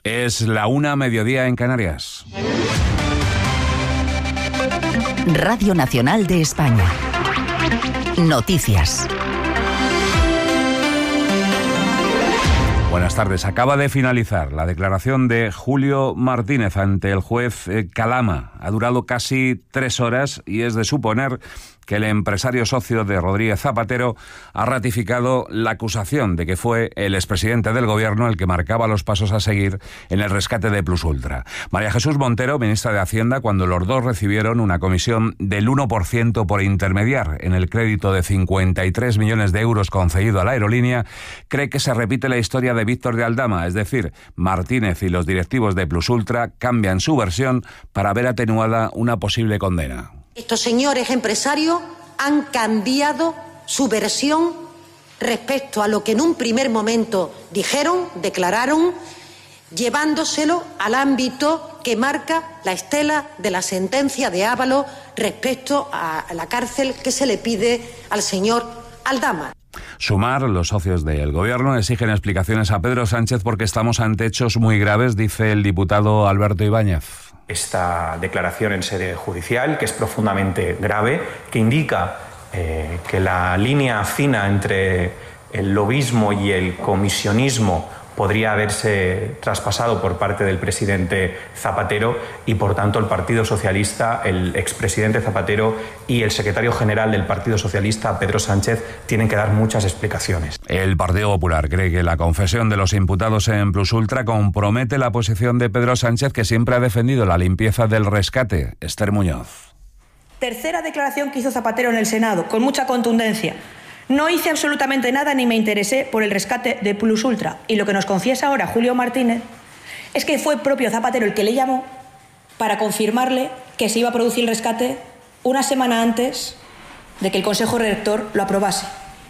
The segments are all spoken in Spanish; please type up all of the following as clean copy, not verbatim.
Es la 1:00, mediodía en Canarias. Radio Nacional de España. Noticias. Buenas tardes. Acaba de finalizar la declaración de Julio Martínez ante el juez Calama. Ha durado casi 3 horas y es de suponer que el empresario socio de Rodríguez Zapatero ha ratificado la acusación de que fue el expresidente del Gobierno el que marcaba los pasos a seguir en el rescate de Plus Ultra. María Jesús Montero, ministra de Hacienda, cuando los dos recibieron una comisión del 1% por intermediar en el crédito de 53 millones de euros concedido a la aerolínea, cree que se repite la historia de Víctor de Aldama, es decir, Martínez y los directivos de Plus Ultra cambian su versión para ver atenuada una posible condena. Estos señores empresarios han cambiado su versión respecto a lo que en un primer momento dijeron, declararon, llevándoselo al ámbito que marca la estela de la sentencia de Ábalos respecto a la cárcel que se le pide al señor Aldama. Sumar, los socios del Gobierno exigen explicaciones a Pedro Sánchez porque estamos ante hechos muy graves, dice el diputado Alberto Ibáñez. Esta declaración en sede judicial, que es profundamente grave, que indica que la línea fina entre el lobismo y el comisionismo podría haberse traspasado por parte del presidente Zapatero y, por tanto, el Partido Socialista, el expresidente Zapatero y el secretario general del Partido Socialista, Pedro Sánchez, tienen que dar muchas explicaciones. El Partido Popular cree que la confesión de los imputados en Plus Ultra compromete la posición de Pedro Sánchez, que siempre ha defendido la limpieza del rescate. Esther Muñoz. Tercera declaración que hizo Zapatero en el Senado, con mucha contundencia. No hice absolutamente nada ni me interesé por el rescate de Plus Ultra. Y lo que nos confiesa ahora Julio Martínez es que fue propio Zapatero el que le llamó para confirmarle que se iba a producir el rescate una semana antes de que el Consejo Rector lo aprobase.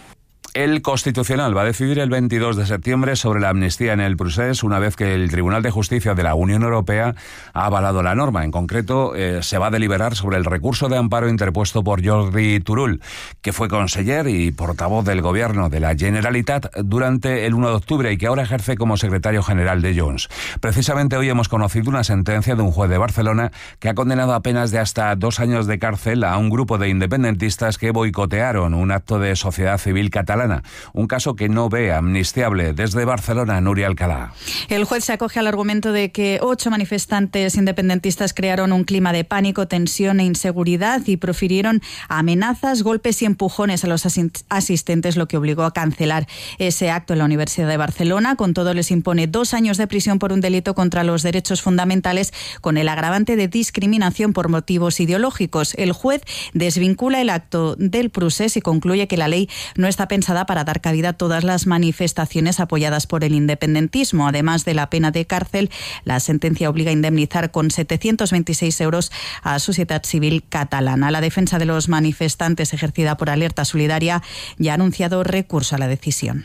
El Constitucional va a decidir el 22 de septiembre sobre la amnistía en el procés, una vez que el Tribunal de Justicia de la Unión Europea ha avalado la norma. En concreto, se va a deliberar sobre el recurso de amparo interpuesto por Jordi Turull, que fue conseller y portavoz del Gobierno de la Generalitat durante el 1 de octubre y que ahora ejerce como secretario general de Junts. Precisamente hoy hemos conocido una sentencia de un juez de Barcelona que ha condenado a penas de hasta 2 años de cárcel a un grupo de independentistas que boicotearon un acto de sociedad civil catalana. Un caso que no ve amnistiable. Desde Barcelona, Nuria Alcalá. El juez se acoge al argumento de que 8 manifestantes independentistas crearon un clima de pánico, tensión e inseguridad y profirieron amenazas, golpes y empujones a los asistentes, lo que obligó a cancelar ese acto en la Universidad de Barcelona. Con todo, les impone 2 años de prisión por un delito contra los derechos fundamentales con el agravante de discriminación por motivos ideológicos. El juez desvincula el acto del procés y concluye que la ley no está pensada para dar cabida a todas las manifestaciones apoyadas por el independentismo. Además de la pena de cárcel, la sentencia obliga a indemnizar con 726 euros a Societat Civil Catalana. La defensa de los manifestantes, ejercida por Alerta Solidaria, ya ha anunciado recurso a la decisión.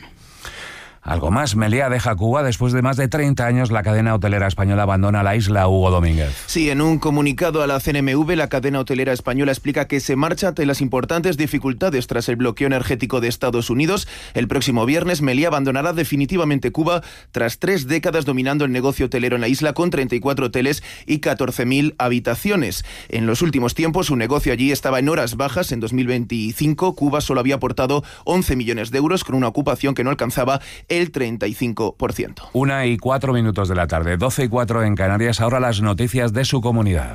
Algo más, Meliá deja Cuba. Después de más de 30 años, la cadena hotelera española abandona la isla. Hugo Domínguez. Sí, en un comunicado a la CNMV, la cadena hotelera española explica que se marcha ante las importantes dificultades tras el bloqueo energético de Estados Unidos. El próximo viernes, Meliá abandonará definitivamente Cuba tras 3 décadas dominando el negocio hotelero en la isla, con 34 hoteles y 14.000 habitaciones. En los últimos tiempos, su negocio allí estaba en horas bajas. En 2025, Cuba solo había aportado 11 millones de euros, con una ocupación que no alcanzaba el 35%. 1:04 de la tarde, 12:04 en Canarias. Ahora las noticias de su comunidad.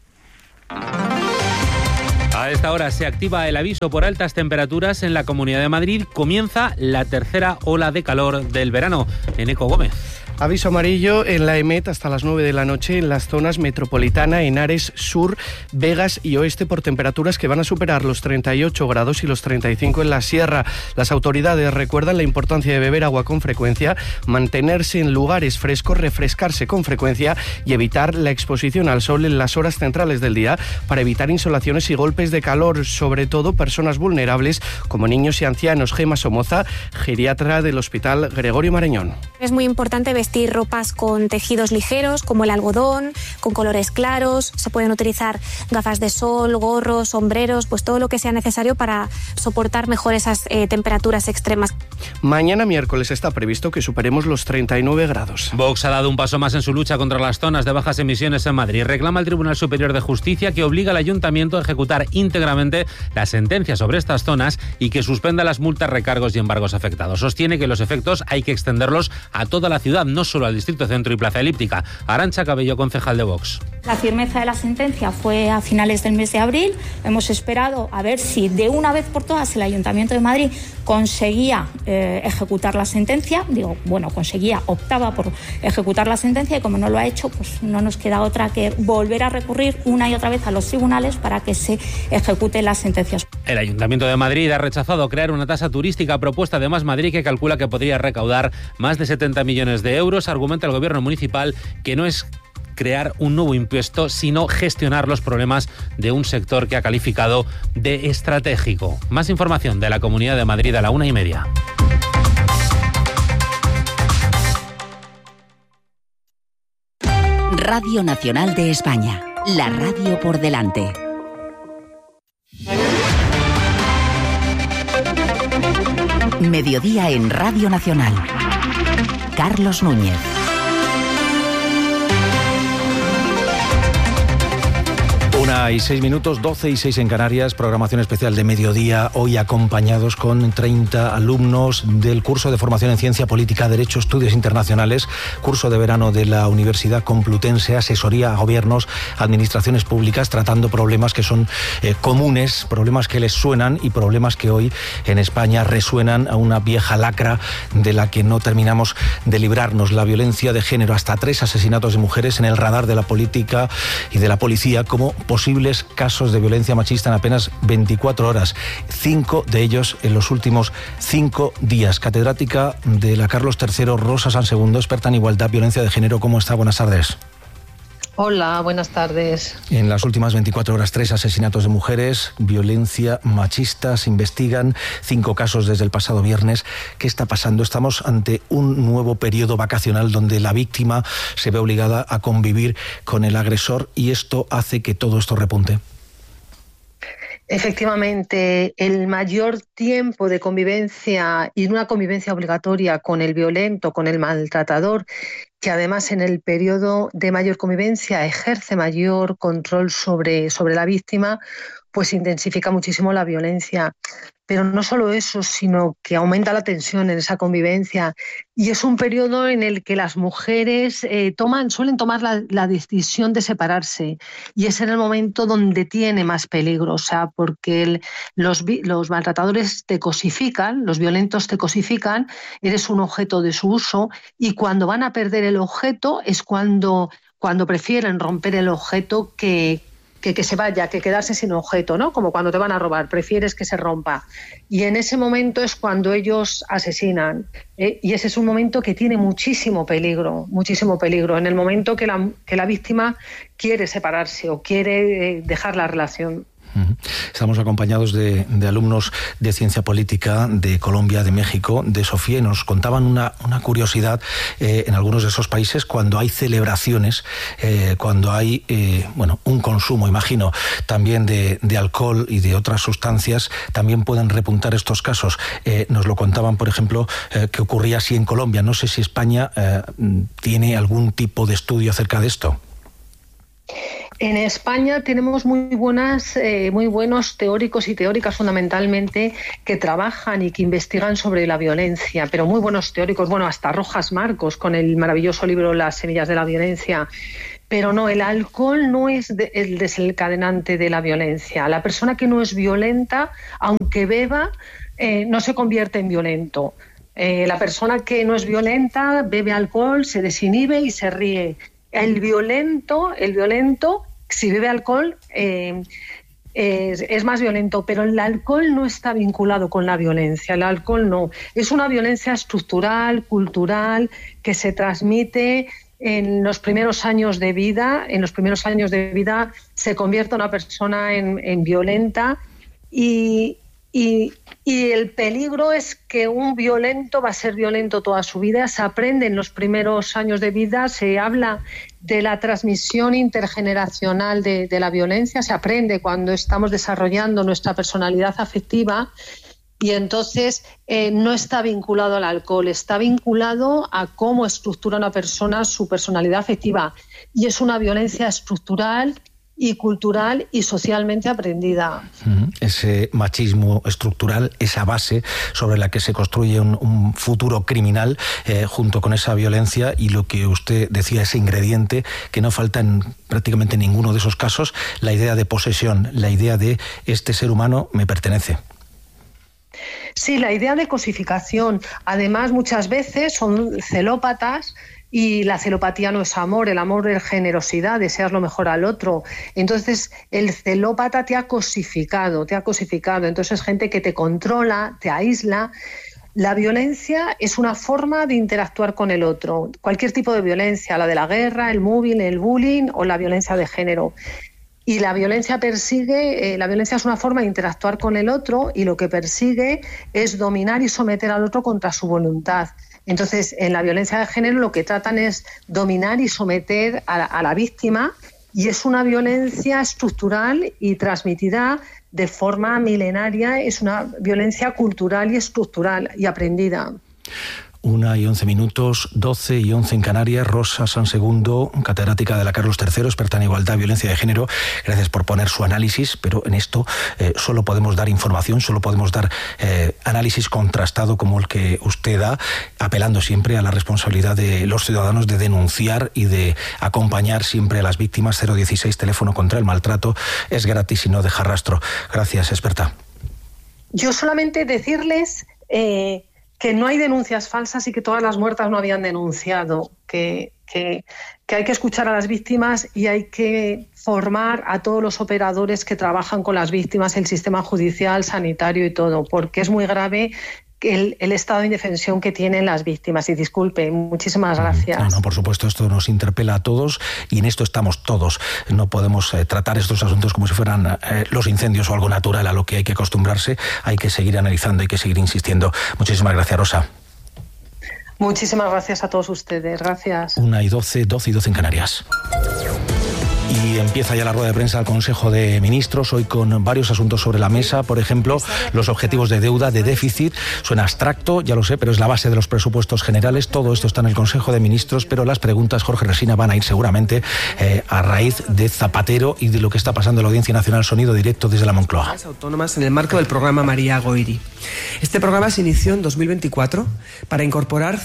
A esta hora se activa el aviso por altas temperaturas en la Comunidad de Madrid. Comienza la tercera ola de calor del verano. Eneco Gómez. Aviso amarillo en la EMET hasta las 9 de la noche en las zonas Metropolitana, Henares, Sur, Vegas y Oeste por temperaturas que van a superar los 38 grados y los 35 en la Sierra. Las autoridades recuerdan la importancia de beber agua con frecuencia, mantenerse en lugares frescos, refrescarse con frecuencia y evitar la exposición al sol en las horas centrales del día para evitar insolaciones y golpes de calor, sobre todo personas vulnerables como niños y ancianos. Gema Somoza, geriatra del Hospital Gregorio Marañón. Es muy importante vestir vestir ropas con tejidos ligeros como el algodón, con colores claros. Se pueden utilizar gafas de sol, gorros, sombreros, pues todo lo que sea necesario para soportar mejor esas temperaturas extremas. Mañana miércoles está previsto que superemos los 39 grados. Vox ha dado un paso más en su lucha contra las zonas de bajas emisiones en Madrid. Reclama al Tribunal Superior de Justicia que obliga al Ayuntamiento a ejecutar íntegramente la sentencia sobre estas zonas y que suspenda las multas, recargos y embargos afectados. Sostiene que los efectos hay que extenderlos a toda la ciudad, no solo al Distrito Centro y Plaza Elíptica. Arantxa Cabello, concejal de Vox. La firmeza de la sentencia fue a finales del mes de abril. Hemos esperado a ver si de una vez por todas el Ayuntamiento de Madrid conseguía ejecutar la sentencia. Optaba por ejecutar la sentencia, y como no lo ha hecho, pues no nos queda otra que volver a recurrir una y otra vez a los tribunales para que se ejecuten las sentencias. El Ayuntamiento de Madrid ha rechazado crear una tasa turística propuesta de Más Madrid que calcula que podría recaudar más de 70 millones de euros. Argumenta el gobierno municipal que no es crear un nuevo impuesto, sino gestionar los problemas de un sector que ha calificado de estratégico. Más información de la Comunidad de Madrid a la 1:30. Radio Nacional de España, la radio por delante. Mediodía en Radio Nacional. Carlos Núñez. 1:06, 12:06 en Canarias, programación especial de mediodía, hoy acompañados con 30 alumnos del curso de formación en Ciencia Política, Derecho, Estudios Internacionales, curso de verano de la Universidad Complutense, asesoría a gobiernos, administraciones públicas, tratando problemas que son comunes, problemas que les suenan y problemas que hoy en España resuenan a una vieja lacra de la que no terminamos de librarnos, la violencia de género. Hasta 3 asesinatos de mujeres en el radar de la política y de la policía como posibles casos de violencia machista en apenas 24 horas, 5 de ellos en los últimos 5 días. Catedrática de la Carlos III, Rosa Sansegundo, experta en igualdad, violencia de género. ¿Cómo está? Buenas tardes. Hola, buenas tardes. En las últimas 24 horas, 3 asesinatos de mujeres, violencia machista, se investigan 5 casos desde el pasado viernes. ¿Qué está pasando? Estamos ante un nuevo periodo vacacional donde la víctima se ve obligada a convivir con el agresor y esto hace que todo esto repunte. Efectivamente, el mayor tiempo de convivencia y una convivencia obligatoria con el violento, con el maltratador, que además en el periodo de mayor convivencia ejerce mayor control sobre la víctima, pues intensifica muchísimo la violencia. Pero no solo eso, sino que aumenta la tensión en esa convivencia. Y es un periodo en el que las mujeres suelen tomar la decisión de separarse. Y es en el momento donde tiene más peligro, o sea, porque los maltratadores te cosifican, los violentos te cosifican, eres un objeto de su uso, y cuando van a perder el objeto es cuando prefieren romper el objeto que se vaya, que quedarse sin objeto, ¿no? Como cuando te van a robar, prefieres que se rompa. Y en ese momento es cuando ellos asesinan. Y ese es un momento que tiene muchísimo peligro. En el momento que la víctima quiere separarse o quiere dejar la relación. Estamos acompañados de alumnos de Ciencia Política de Colombia, de México, de Sofía, y nos contaban una curiosidad en algunos de esos países cuando hay celebraciones, cuando hay un consumo, imagino, también de alcohol y de otras sustancias, también pueden repuntar estos casos. Nos lo contaban, por ejemplo, que ocurría así en Colombia. No sé si España tiene algún tipo de estudio acerca de esto. En España tenemos muy buenos teóricos y teóricas fundamentalmente que trabajan y que investigan sobre la violencia, pero muy buenos teóricos, hasta Rojas Marcos con el maravilloso libro Las semillas de la violencia. Pero no, el alcohol no es el desencadenante de la violencia. La persona que no es violenta, aunque beba, no se convierte en violento. La persona que no es violenta bebe alcohol, se desinhibe y se ríe. El violento, si bebe alcohol, es más violento, pero el alcohol no está vinculado con la violencia. El alcohol no. Es una violencia estructural, cultural, que se transmite en los primeros años de vida. En los primeros años de vida se convierte una persona en violenta y Y el peligro es que un violento va a ser violento toda su vida. Se aprende en los primeros años de vida, se habla de la transmisión intergeneracional de la violencia, se aprende cuando estamos desarrollando nuestra personalidad afectiva, y entonces no está vinculado al alcohol, está vinculado a cómo estructura una persona su personalidad afectiva, y es una violencia estructural y cultural y socialmente aprendida. Ese machismo estructural, esa base sobre la que se construye un futuro criminal, junto con esa violencia y lo que usted decía, ese ingrediente que no falta en prácticamente ninguno de esos casos, la idea de posesión, la idea de este ser humano me pertenece. Sí, la idea de cosificación. Además, muchas veces son celópatas. Y la celopatía no es amor, el amor es generosidad, deseas lo mejor al otro. Entonces, el celópata te ha cosificado. Entonces, es gente que te controla, te aísla. La violencia es una forma de interactuar con el otro. Cualquier tipo de violencia, la de la guerra, el mobbing, el bullying o la violencia de género. Y la violencia la violencia es una forma de interactuar con el otro, y lo que persigue es dominar y someter al otro contra su voluntad. Entonces, en la violencia de género lo que tratan es dominar y someter a la víctima, y es una violencia estructural y transmitida de forma milenaria, es una violencia cultural y estructural y aprendida. 1:11, 12:11 en Canarias. Rosa Sansegundo, catedrática de la Carlos III, experta en igualdad, violencia de género. Gracias por poner su análisis, pero en esto solo podemos dar información, solo podemos dar análisis contrastado como el que usted da, apelando siempre a la responsabilidad de los ciudadanos de denunciar y de acompañar siempre a las víctimas. 016, teléfono contra el maltrato, es gratis y no deja rastro. Gracias, experta. Yo solamente decirles que no hay denuncias falsas y que todas las muertas no habían denunciado, que hay que escuchar a las víctimas y hay que formar a todos los operadores que trabajan con las víctimas, el sistema judicial, sanitario y todo, porque es muy grave el estado de indefensión que tienen las víctimas. Y disculpe, muchísimas gracias. No, por supuesto, esto nos interpela a todos y en esto estamos todos. No podemos tratar estos asuntos como si fueran los incendios o algo natural a lo que hay que acostumbrarse. Hay que seguir analizando, hay que seguir insistiendo. Muchísimas gracias, Rosa. Muchísimas gracias a todos ustedes. Gracias. 1:12, 12:12 en Canarias. Y empieza ya la rueda de prensa del Consejo de Ministros, hoy con varios asuntos sobre la mesa. Por ejemplo, los objetivos de deuda, de déficit. Suena abstracto, ya lo sé, pero es la base de los presupuestos generales. Todo esto está en el Consejo de Ministros, pero las preguntas, Jorge Resina, van a ir seguramente a raíz de Zapatero y de lo que está pasando en la Audiencia Nacional. Sonido directo desde la Moncloa. Autónomas en el marco del programa María Goiri. Este programa se inició en 2024 para incorporar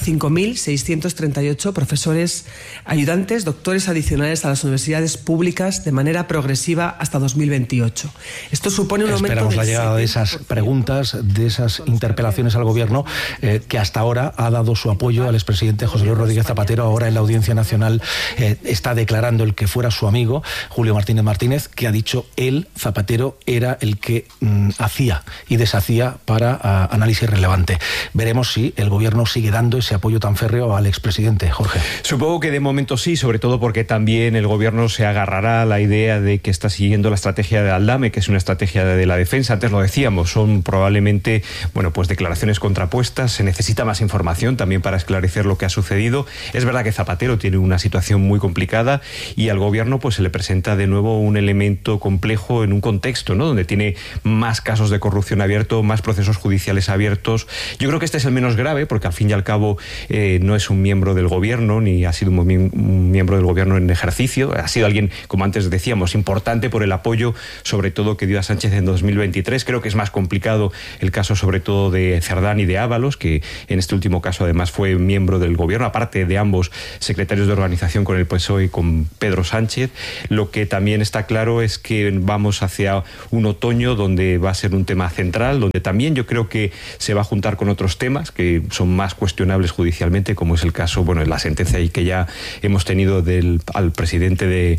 5.638 profesores ayudantes, doctores adicionales a las universidades públicas de manera progresiva hasta 2028. Esto supone un aumento. Esperamos la llegada de esas preguntas, de esas interpelaciones al Gobierno, que hasta ahora ha dado su apoyo al expresidente José Luis Rodríguez Zapatero. Ahora en la Audiencia Nacional está declarando el que fuera su amigo, Julio Martínez, que ha dicho él, Zapatero, era el que hacía y deshacía para análisis relevante. Veremos si el Gobierno sigue dando ese apoyo tan férreo al expresidente. Jorge. Supongo que de momento sí, sobre todo porque también el Gobierno se agarrará a la idea de que está siguiendo la estrategia de Aldame, que es una estrategia de la defensa. Antes lo decíamos, son probablemente pues declaraciones contrapuestas. Se necesita más información también para esclarecer lo que ha sucedido. Es verdad que Zapatero tiene una situación muy complicada y al Gobierno pues se le presenta de nuevo un elemento complejo en un contexto, ¿no?, donde tiene más casos de corrupción abiertos, más procesos judiciales abiertos. Yo creo que este es el menos grave porque al fin y al cabo no es un miembro del Gobierno ni ha sido un miembro del Gobierno en ejercicio. Ha sido alguien, como antes decíamos, importante por el apoyo sobre todo que dio a Sánchez en 2023. Creo que es más complicado el caso sobre todo de Cerdán y de Ábalos, que en este último caso además fue miembro del Gobierno, aparte de ambos secretarios de organización con el PSOE y con Pedro Sánchez. Lo que también está claro es que vamos hacia un otoño donde va a ser un tema central, donde también yo creo que se va a juntar con otros temas que son más cuestionables judicialmente, como es el caso, la sentencia ahí que ya hemos tenido al presidente al hermano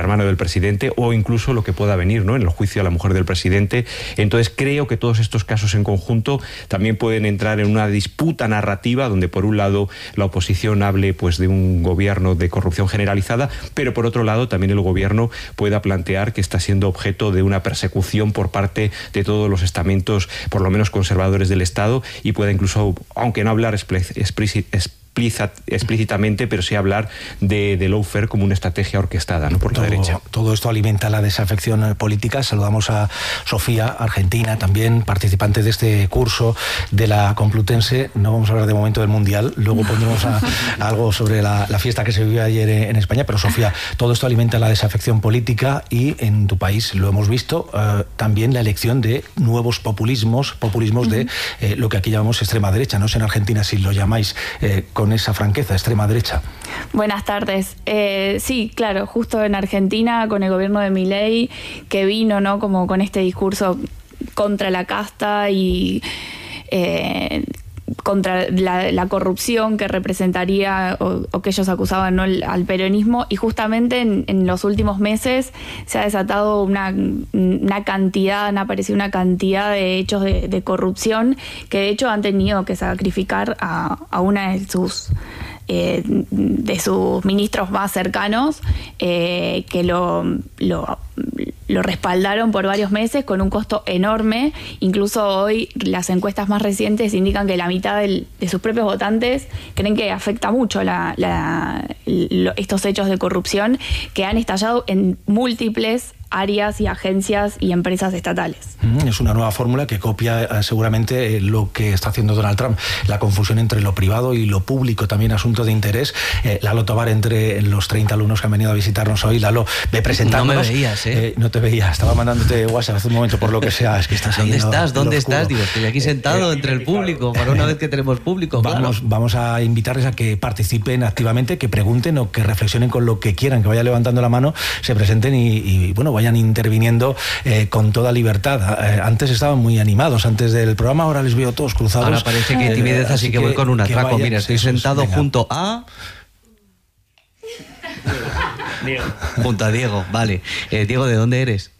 hermano del presidente, o incluso lo que pueda venir, ¿no?, en el juicio a la mujer del presidente. Entonces creo que todos estos casos en conjunto también pueden entrar en una disputa narrativa donde por un lado la oposición hable pues de un gobierno de corrupción generalizada, pero por otro lado también el gobierno pueda plantear que está siendo objeto de una persecución por parte de todos los estamentos, por lo menos conservadores del Estado, y pueda incluso, aunque no hablar explícitamente, pero sí hablar de lawfare como una estrategia orquestada, ¿no?, por la derecha. Todo esto alimenta la desafección política. Saludamos a Sofía, argentina, también participante de este curso de la Complutense. No vamos a hablar de momento del Mundial, luego pondremos algo sobre la fiesta que se vivió ayer en España, pero Sofía, todo esto alimenta la desafección política y en tu país lo hemos visto, también la elección de nuevos populismos de lo que aquí llamamos extrema derecha. No sé en Argentina si lo llamáis con esa franqueza, extrema derecha. Buenas tardes. Sí, claro, justo en Argentina con el gobierno de Milei, que vino, ¿no?, como con este discurso contra la casta y contra la corrupción que representaría o que ellos acusaban, ¿no?, al peronismo, y justamente en los últimos meses se ha desatado han aparecido una cantidad de hechos de corrupción que de hecho han tenido que sacrificar a una de sus ministros más cercanos, que lo respaldaron por varios meses con un costo enorme. Incluso hoy las encuestas más recientes indican que la mitad de sus propios votantes creen que afecta mucho estos hechos de corrupción que han estallado en múltiples áreas y agencias y empresas estatales. Es una nueva fórmula que copia seguramente lo que está haciendo Donald Trump, la confusión entre lo privado y lo público, también asunto de interés. Lalo Tobar, entre los 30 alumnos que han venido a visitarnos hoy. Lalo, ve presentándonos. No me veías, ¿eh? No te veía, estaba mandándote WhatsApp hace un momento, por lo que sea, es que estás ahí. ¿Dónde estás? Digo, estoy aquí sentado entre el público, para una vez que tenemos público. Vamos a invitarles a que participen activamente, que pregunten o que reflexionen con lo que quieran, que vayan levantando la mano, se presenten y bueno, vayan interviniendo con toda libertad. Antes estaban muy animados antes del programa, ahora les veo todos cruzados. Ahora parece que timidez, así que voy con un atraco. Mira, estoy sentado junto a... Diego. Junto a Diego, vale. Diego, ¿de dónde eres?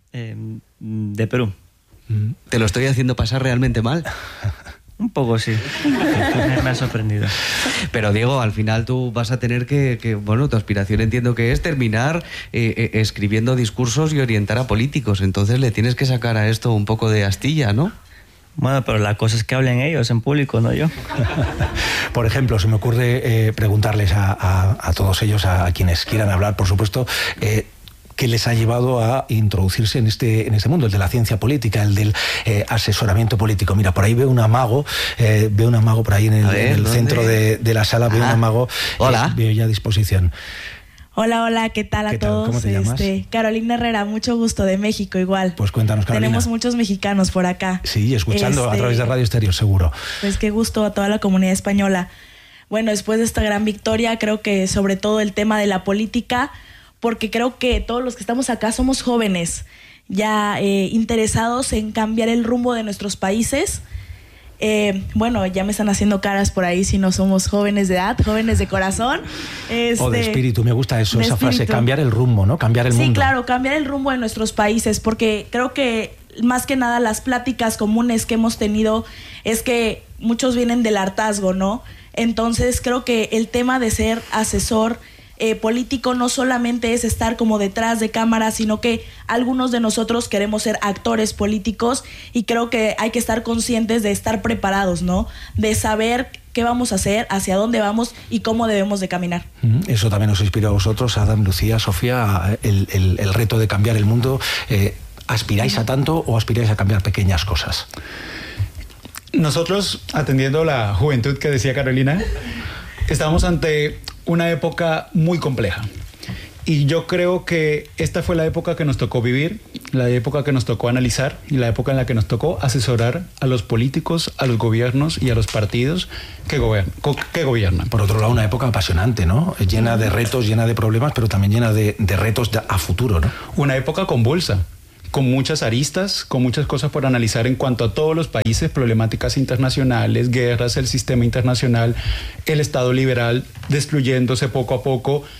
De Perú. ¿Te lo estoy haciendo pasar realmente mal? Un poco, sí. Me ha sorprendido. Pero Diego, al final tú vas a tener que bueno, tu aspiración entiendo que es terminar escribiendo discursos y orientar a políticos. Entonces le tienes que sacar a esto un poco de astilla, ¿no? Bueno, pero la cosa es que hablen ellos en público, no yo. Por ejemplo, se me ocurre preguntarles a todos ellos, a quienes quieran hablar, por supuesto, ¿qué les ha llevado a introducirse en este mundo, el de la ciencia política, el del asesoramiento político? Mira, por ahí veo un amago por ahí en el centro de la sala, veo un amago. Hola. Veo ya a disposición. Hola, ¿qué tal a todos? ¿Cómo te llamas? Carolina Herrera, mucho gusto, de México igual. Pues cuéntanos, Carolina. Tenemos muchos mexicanos por acá. Sí, escuchando a través de Radio Estéreo, seguro. Pues qué gusto a toda la comunidad española. Bueno, después de esta gran victoria, creo que sobre todo el tema de la política, porque creo que todos los que estamos acá somos jóvenes, ya interesados en cambiar el rumbo de nuestros países. Bueno, ya me están haciendo caras por ahí si no somos jóvenes de edad, jóvenes de corazón. O de espíritu, me gusta eso, esa frase, cambiar el rumbo, ¿no? Cambiar el mundo. Sí, claro, cambiar el rumbo de nuestros países, porque creo que más que nada las pláticas comunes que hemos tenido es que muchos vienen del hartazgo, ¿no? Entonces creo que el tema de ser asesor político no solamente es estar como detrás de cámara, sino que algunos de nosotros queremos ser actores políticos y creo que hay que estar conscientes de estar preparados, ¿no? De saber qué vamos a hacer, hacia dónde vamos y cómo debemos de caminar. Eso también os inspira a vosotros, Adam, Lucía, Sofía, el reto de cambiar el mundo. ¿Aspiráis a tanto o aspiráis a cambiar pequeñas cosas? Nosotros, atendiendo la juventud que decía Carolina, estamos ante una época muy compleja. Y yo creo que esta fue la época que nos tocó vivir, la época que nos tocó analizar y la época en la que nos tocó asesorar a los políticos, a los gobiernos y a los partidos que gobiernan. Por otro lado, una época apasionante, ¿no? Llena de retos, llena de problemas, pero también llena de retos a futuro, ¿no? Una época convulsa, con muchas aristas, con muchas cosas por analizar en cuanto a todos los países, problemáticas internacionales, guerras, el sistema internacional, el Estado liberal destruyéndose poco a poco,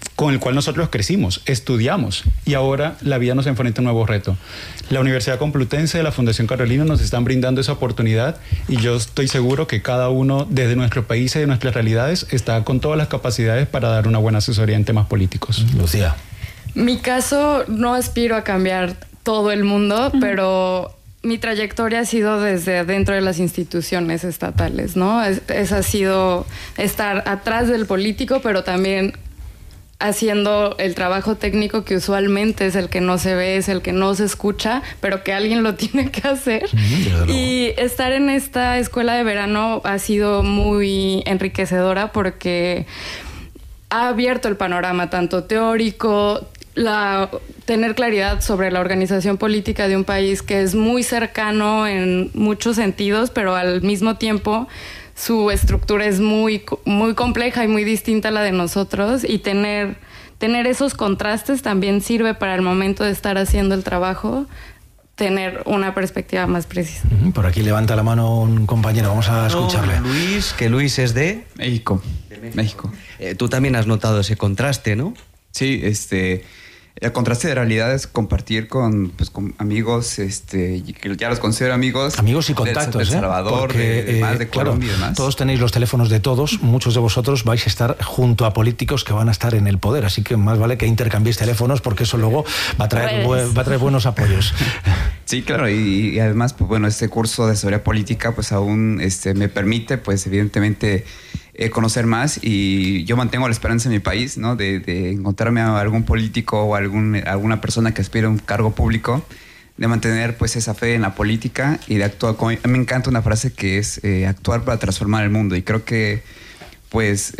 con el cual nosotros crecimos, estudiamos, y ahora la vida nos enfrenta a un nuevo reto. La Universidad Complutense de la Fundación Carolina nos están brindando esa oportunidad, y yo estoy seguro que cada uno desde nuestro país y de nuestras realidades está con todas las capacidades para dar una buena asesoría en temas políticos. Lucía. Mi caso, no aspiro a cambiar todo el mundo, pero mi trayectoria ha sido desde dentro de las instituciones estatales, ¿no? Esa ha sido estar atrás del político, pero también haciendo el trabajo técnico, que usualmente es el que no se ve, es el que no se escucha, pero que alguien lo tiene que hacer. Y estar en esta escuela de verano ha sido muy enriquecedora porque ha abierto el panorama tanto teórico, tener claridad sobre la organización política de un país que es muy cercano en muchos sentidos, pero al mismo tiempo su estructura es muy, muy compleja y muy distinta a la de nosotros, y tener esos contrastes también sirve para el momento de estar haciendo el trabajo, tener una perspectiva más precisa. Por aquí levanta la mano un compañero, vamos a escucharle. Luis es de México. Tú también has notado ese contraste, ¿no? Sí, el contraste de realidad es compartir con amigos, que ya los considero amigos. Amigos y contactos, de El Salvador, porque, de Colombia y demás. Todos tenéis los teléfonos de todos, muchos de vosotros vais a estar junto a políticos que van a estar en el poder, así que más vale que intercambiéis teléfonos, porque eso luego va a traer buenos apoyos. Sí, claro, y además, pues bueno, este curso de asesoría política pues aún me permite, pues evidentemente, conocer más, y yo mantengo la esperanza en mi país, ¿no? De encontrarme a algún político o alguna persona que aspire a un cargo público, de mantener pues esa fe en la política y de actuar. A mí me encanta una frase que es actuar para transformar el mundo, y creo que pues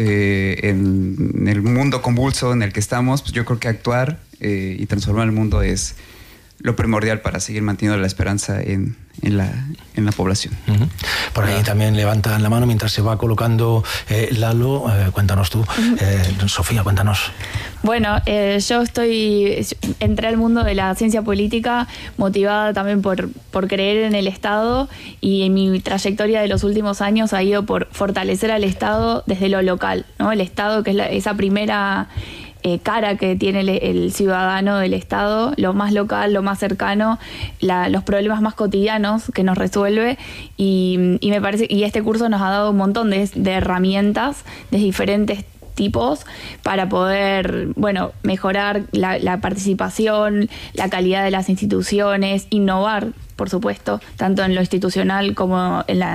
en el mundo convulso en el que estamos, pues yo creo que actuar y transformar el mundo es lo primordial para seguir manteniendo la esperanza en la población. Por ahí también levantan la mano mientras se va colocando Lalo. Cuéntanos tú. Sofía, cuéntanos. Bueno, yo entré al mundo de la ciencia política motivada también por creer en el Estado, y en mi trayectoria de los últimos años ha ido por fortalecer al Estado desde lo local, ¿no? El Estado, que es esa primera cara que tiene el ciudadano del Estado, lo más local, lo más cercano, los problemas más cotidianos que nos resuelve, y me parece, y este curso nos ha dado un montón de herramientas de diferentes tipos para poder, mejorar la participación, la calidad de las instituciones, innovar, por supuesto, tanto en lo institucional como en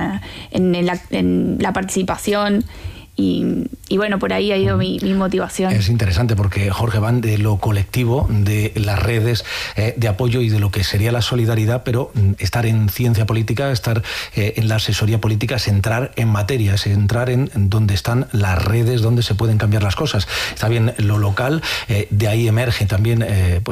la participación. Y bueno, por ahí ha ido mi motivación. Es interesante porque, Jorge, van de lo colectivo, de las redes de apoyo y de lo que sería la solidaridad, pero estar en ciencia política, estar en la asesoría política, es entrar en materia, es entrar en donde están las redes, donde se pueden cambiar las cosas. Está bien lo local, de ahí emerge también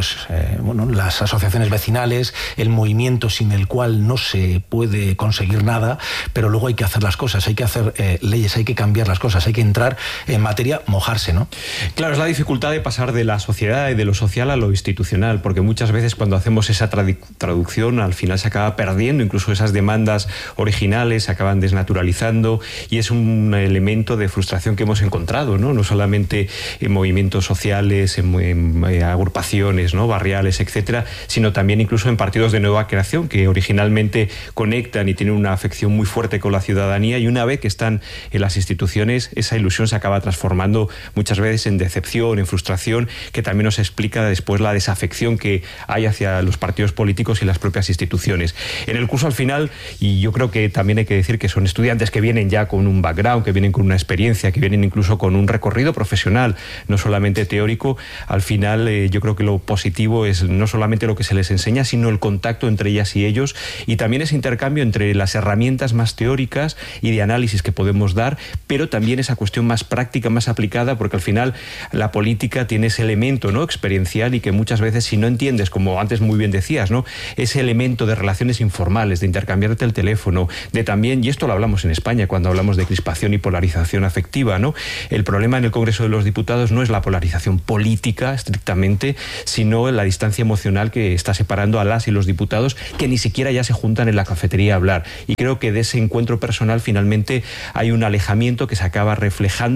las asociaciones vecinales, el movimiento sin el cual no se puede conseguir nada, pero luego hay que hacer las cosas, hay que hacer leyes, hay que cambiar las cosas, hay que entrar en materia, mojarse, ¿no? Claro, es la dificultad de pasar de la sociedad y de lo social a lo institucional, porque muchas veces cuando hacemos esa traducción al final se acaba perdiendo, incluso esas demandas originales se acaban desnaturalizando, y es un elemento de frustración que hemos encontrado, ¿no? No solamente en movimientos sociales, en agrupaciones, ¿no?, barriales, etcétera, sino también incluso en partidos de nueva creación que originalmente conectan y tienen una afección muy fuerte con la ciudadanía, y una vez que están en las instituciones, esa ilusión se acaba transformando muchas veces en decepción, en frustración, que también nos explica después la desafección que hay hacia los partidos políticos y las propias instituciones. En el curso, al final, y yo creo que también hay que decir que son estudiantes que vienen ya con un background, que vienen con una experiencia, que vienen incluso con un recorrido profesional, no solamente teórico. Al final, yo creo que lo positivo es no solamente lo que se les enseña, sino el contacto entre ellas y ellos, y también ese intercambio entre las herramientas más teóricas y de análisis que podemos dar, pero también esa cuestión más práctica, más aplicada, porque al final la política tiene ese elemento, ¿no?, experiencial, y que muchas veces, si no entiendes, como antes muy bien decías, ¿no?, ese elemento de relaciones informales, de intercambiarte el teléfono, de también, y esto lo hablamos en España cuando hablamos de crispación y polarización afectiva, ¿no? El problema en el Congreso de los Diputados no es la polarización política estrictamente, sino la distancia emocional que está separando a las y los diputados, que ni siquiera ya se juntan en la cafetería a hablar. Y creo que de ese encuentro personal finalmente hay un alejamiento que se acaba reflejando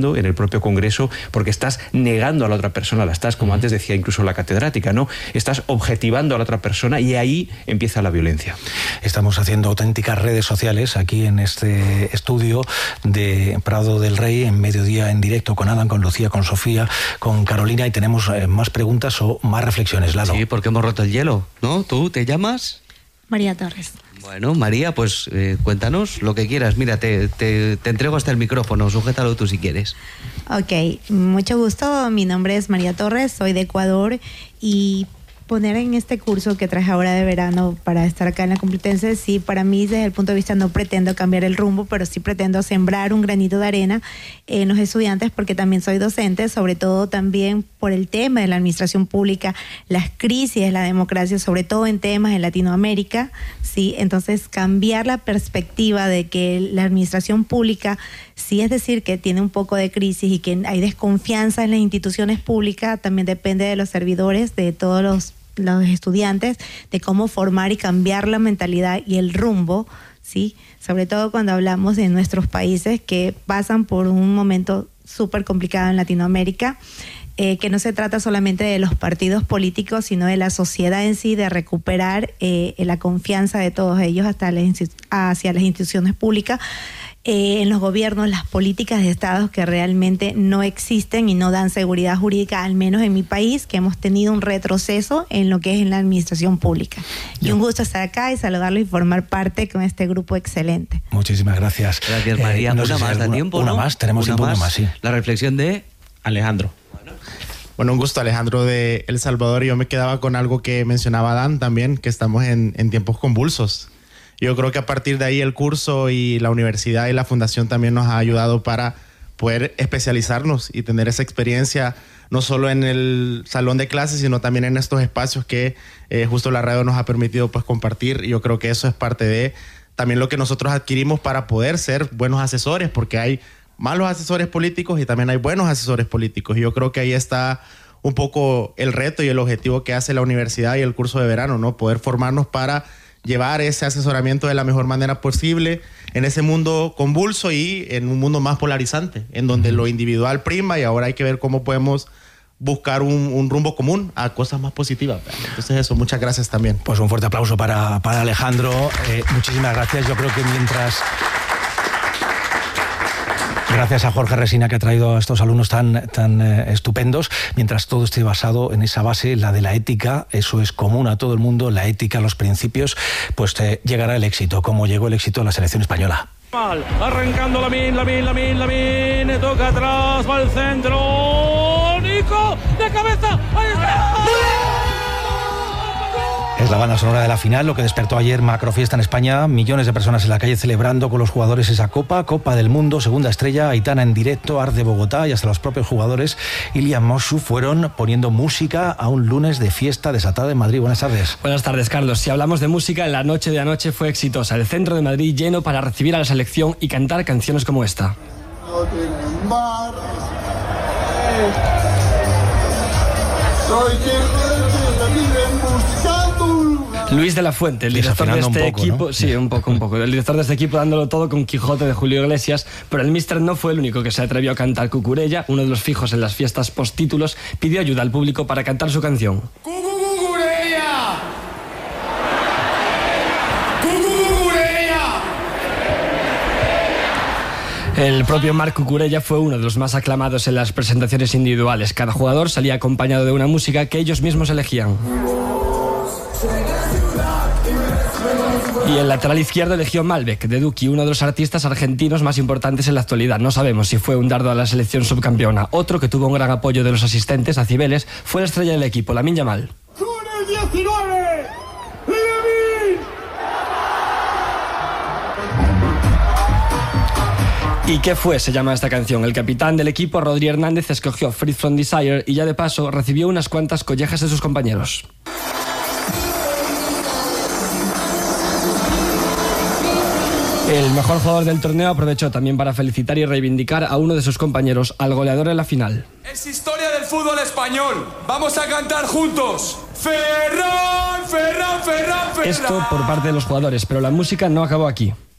atacando en el propio Congreso porque estás negando a la otra persona, la estás, como antes decía incluso la catedrática, ¿no? Estás objetivando a la otra persona y ahí empieza la violencia. Estamos haciendo auténticas redes sociales aquí en este estudio de Prado del Rey, en Mediodía en directo, con Adam, con Lucía, con Sofía, con Carolina, y tenemos más preguntas o más reflexiones. Lalo. Sí, porque hemos roto el hielo, ¿no? ¿Tú te llamas? María Torres. Bueno, María, pues cuéntanos lo que quieras. Mira, te entrego hasta el micrófono, sujétalo tú si quieres. Ok, mucho gusto. Mi nombre es María Torres, soy de Ecuador, y poner en este curso que traje ahora de verano para estar acá en la Complutense, sí, para mí desde el punto de vista no pretendo cambiar el rumbo, pero sí pretendo sembrar un granito de arena en los estudiantes, porque también soy docente, sobre todo también por el tema de la administración pública, las crisis de la democracia, sobre todo en temas en Latinoamérica, sí, entonces cambiar la perspectiva de que la administración pública sí, es decir, que tiene un poco de crisis y que hay desconfianza en las instituciones públicas, también depende de los servidores, de todos los estudiantes, de cómo formar y cambiar la mentalidad y el rumbo, ¿sí? Sobre todo cuando hablamos de nuestros países que pasan por un momento súper complicado en Latinoamérica, que no se trata solamente de los partidos políticos, sino de la sociedad en sí, de recuperar la confianza de todos ellos hacia las instituciones públicas, en los gobiernos, las políticas de estados que realmente no existen y no dan seguridad jurídica, al menos en mi país, que hemos tenido un retroceso en lo que es en la administración pública. Y un gusto estar acá y saludarlo y formar parte con este grupo excelente. Muchísimas gracias. Gracias, María. No una sé más, si ¿da tiempo? Una ¿no? más, tenemos tiempo, una más, sí. La reflexión de Alejandro. Bueno, un gusto, Alejandro de El Salvador. Yo me quedaba con algo que mencionaba Dan también, que estamos en tiempos convulsos. Yo creo que a partir de ahí el curso y la universidad y la fundación también nos ha ayudado para poder especializarnos y tener esa experiencia no solo en el salón de clases, sino también en estos espacios que justo la radio nos ha permitido pues compartir. Yo creo que eso es parte de también lo que nosotros adquirimos para poder ser buenos asesores, porque hay malos asesores políticos y también hay buenos asesores políticos. Y yo creo que ahí está un poco el reto y el objetivo que hace la universidad y el curso de verano, ¿no? Poder formarnos para llevar ese asesoramiento de la mejor manera posible en ese mundo convulso y en un mundo más polarizante, en donde lo individual prima y ahora hay que ver cómo podemos buscar un rumbo común a cosas más positivas. Entonces eso, muchas gracias también. Pues un fuerte aplauso para Alejandro. Muchísimas gracias. Yo creo que mientras... Gracias a Jorge Resina, que ha traído a estos alumnos tan estupendos. Mientras todo esté basado en esa base, la de la ética, eso es común a todo el mundo, la ética, los principios, pues llegará el éxito, como llegó el éxito a la selección española. Arrancando Lamine, toca atrás, va al centro, Nico, de cabeza, ahí está. Es la banda sonora de la final, lo que despertó ayer macrofiesta en España, millones de personas en la calle celebrando con los jugadores esa Copa del Mundo, segunda estrella, Aitana en directo, Arde Bogotá y hasta los propios jugadores Ilian Moshu fueron poniendo música a un lunes de fiesta desatado en Madrid. Buenas tardes. Buenas tardes, Carlos. Si hablamos de música, la noche de anoche fue exitosa. El centro de Madrid lleno para recibir a la selección y cantar canciones como esta. Luis de la Fuente, el director de este equipo, ¿no? Sí, un poco. El director de este equipo dándolo todo con Quijote de Julio Iglesias, pero el míster no fue el único que se atrevió a cantar Cucurella. Uno de los fijos en las fiestas postítulos pidió ayuda al público para cantar su canción. ¡Cucurella! ¡Cucurella! El propio Marc Cucurella fue uno de los más aclamados en las presentaciones individuales. Cada jugador salía acompañado de una música que ellos mismos elegían. Y el lateral izquierdo eligió Malbec, de Duki, uno de los artistas argentinos más importantes en la actualidad. No sabemos si fue un dardo a la selección subcampeona. Otro que tuvo un gran apoyo de los asistentes a Cibeles fue la estrella del equipo, Lamine Yamal. ¡Con el 19! ¡Lamine! ¿Y qué fue? Se llama esta canción. El capitán del equipo, Rodri Hernández, escogió Free From Desire y ya de paso recibió unas cuantas collejas de sus compañeros. El mejor jugador del torneo aprovechó también para felicitar y reivindicar a uno de sus compañeros, al goleador en la final. Es historia del fútbol español. Vamos a cantar juntos. Ferran, Ferran, Ferran, Ferran. Esto por parte de los jugadores, pero la música no acabó aquí.